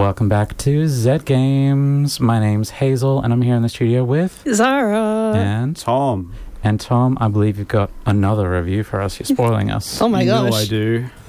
Welcome back to Zed Games. My name's Hazel, and I'm here in the studio with Zara and Tom. And Tom, I believe you've got another review for us. You're spoiling us. Oh my gosh. No, I do.